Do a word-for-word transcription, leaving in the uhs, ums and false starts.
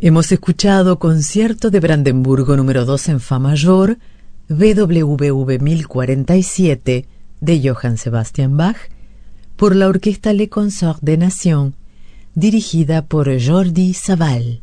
Hemos escuchado Concierto de Brandenburgo número dos en Fa mayor, B W V mil cuarenta y siete, de Johann Sebastian Bach, por la orquesta Les Consorts des Nations, dirigida por Jordi Savall.